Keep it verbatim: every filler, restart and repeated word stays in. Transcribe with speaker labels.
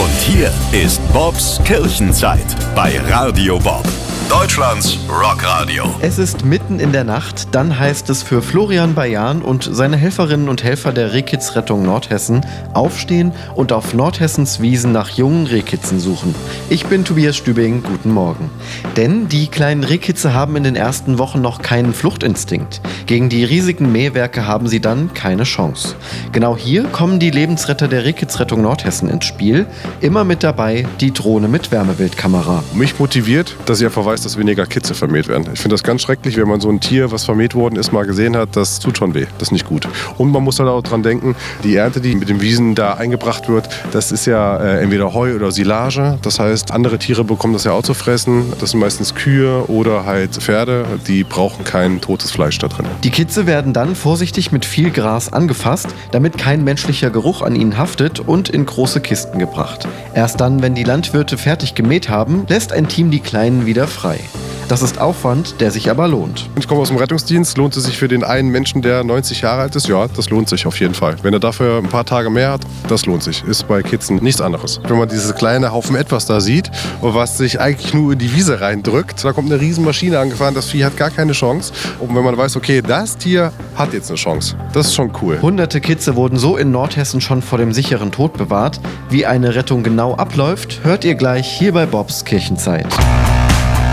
Speaker 1: Und hier ist Bobs Kirchenzeit bei Radio Bob, Deutschlands Rockradio.
Speaker 2: Es ist mitten in der Nacht, dann heißt es für Florian Bayan und seine Helferinnen und Helfer der Rehkitzrettung Nordhessen aufstehen und auf Nordhessens Wiesen nach jungen Rehkitzen suchen. Ich bin Tobias Stübing, guten Morgen. Denn die kleinen Rehkitze haben in den ersten Wochen noch keinen Fluchtinstinkt. Gegen die riesigen Mähwerke haben sie dann keine Chance. Genau hier kommen die Lebensretter der Rehkitzrettung Nordhessen ins Spiel. Immer mit dabei die Drohne mit Wärmebildkamera.
Speaker 3: Mich motiviert, dass ich einfach weiß, dass weniger Kitze vermäht werden. Ich finde das ganz schrecklich, wenn man so ein Tier, was vermäht worden ist, mal gesehen hat. Das tut schon weh. Das ist nicht gut. Und man muss halt auch dran denken, die Ernte, die mit den Wiesen da eingebracht wird, das ist ja äh, entweder Heu oder Silage. Das heißt, andere Tiere bekommen das ja auch zu fressen. Das sind meistens Kühe oder halt Pferde. Die brauchen kein totes Fleisch da drin.
Speaker 2: Die Kitze werden dann vorsichtig mit viel Gras angefasst, damit kein menschlicher Geruch an ihnen haftet, und in große Kisten gebracht. Erst dann, wenn die Landwirte fertig gemäht haben, lässt ein Team die Kleinen wieder frei. Das ist Aufwand, der sich aber lohnt.
Speaker 3: Ich komme aus dem Rettungsdienst. Lohnt es sich für den einen Menschen, der neunzig Jahre alt ist? Ja, das lohnt sich auf jeden Fall. Wenn er dafür ein paar Tage mehr hat, das lohnt sich. Ist bei Kitzen nichts anderes. Wenn man dieses kleine Haufen Etwas da sieht, was sich eigentlich nur in die Wiese reindrückt, da kommt eine riesen Maschine angefahren, das Vieh hat gar keine Chance. Und wenn man weiß, okay, das Tier hat jetzt eine Chance, das ist schon cool.
Speaker 2: Hunderte Kitze wurden so in Nordhessen schon vor dem sicheren Tod bewahrt. Wie eine Rettung genau abläuft, hört ihr gleich hier bei Bobs Kirchenzeit.